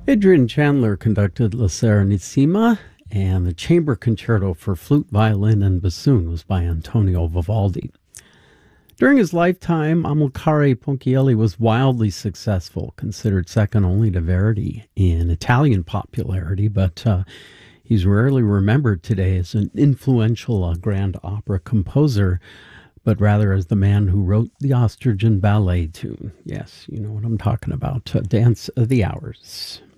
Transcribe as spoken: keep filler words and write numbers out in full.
Adrian Chandler conducted La Serenissima, and the chamber concerto for flute, violin, and bassoon was by Antonio Vivaldi. During his lifetime, Amilcare Ponchielli was wildly successful, considered second only to Verdi in Italian popularity, but uh, he's rarely remembered today as an influential uh, grand opera composer, but rather as the man who wrote the Ostrigen ballet tune. Yes, you know what I'm talking about, uh, Dance of the Hours.